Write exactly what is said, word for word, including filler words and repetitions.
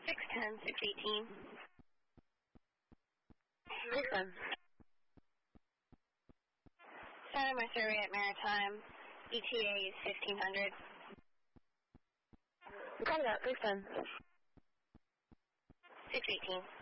six ten, six eighteen. six ten. Started my survey at Maritime. E T A is fifteen hundred. Copy that, six ten. six eighteen.